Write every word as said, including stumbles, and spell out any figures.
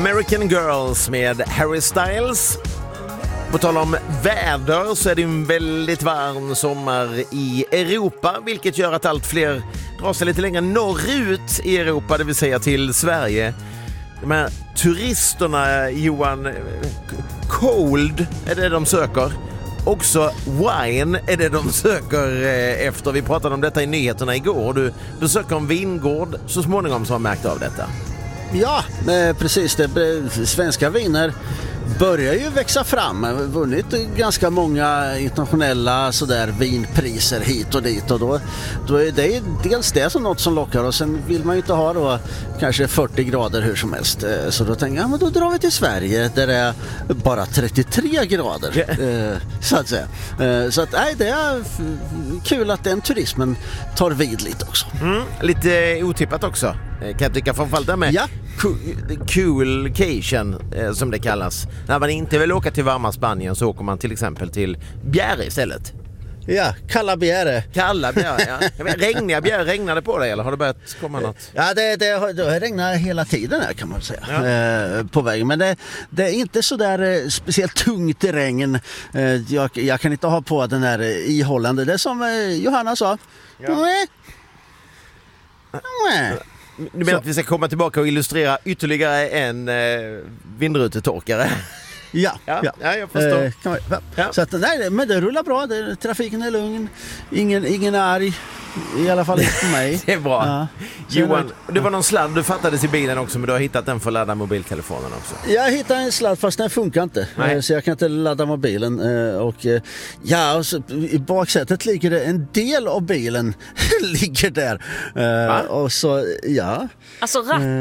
American Girls med Harry Styles. På tal om väder så är det en väldigt varm sommar i Europa, vilket gör att allt fler drar sig lite längre norrut i Europa, det vill säga till Sverige. De här turisterna, Johan, cold är det de söker. Också wine är det de söker efter. Vi pratade om detta i nyheterna igår. Du besöker en vingård så småningom som har märkt av detta. Ja, precis. Det, svenska viner börjar ju växa fram. Jag har vunnit ganska många internationella sådär vinpriser hit och dit. Och då, då är det dels det som något som lockar. Och sen vill man ju inte ha då kanske fyrtio grader hur som helst. Så då tänker jag, ja, men då drar vi till Sverige där det är bara trettiotre grader. Yeah. Så att säga. Så att nej, det är kul att den turismen tar vid lite också. Mm, lite otippat också. Kan jag tycka, framförallt där med ja. coolcation som det kallas. När man inte vill åka till varma Spanien så åker man till exempel till Bjäre istället. Ja, kalla Bjäre. Kalla Bjäre, ja. Regniga Bjäre, regnade på dig eller har det börjat komma något? Ja, det, det, det regnar hela tiden här kan man säga, ja. eh, på vägen. Men det, det är inte så där eh, speciellt tungt i regn. Eh, jag, jag kan inte ha på den här eh, ihållande. Det som eh, Johanna sa. Ja. Mm. Mm. Du menar så. Att vi ska komma tillbaka och illustrera ytterligare en eh, vindrutetorkare? Ja, ja, ja. ja, jag förstår. Eh, kan vi, ja. Så att, nej, men det rullar bra. Det, trafiken är lugn. Ingen, ingen är arg. I alla fall inte på mig. Det är bra. Ja. Johan, det var någon sladd du fattades i bilen också, men du har hittat den för att ladda mobiltelefonen också. Jag hittade en sladd fast den funkar inte. Nej. Så jag kan inte ladda mobilen. Och ja, och så, i baksätet ligger det en del av bilen ligger där. Va? Och så, ja. Alltså ratten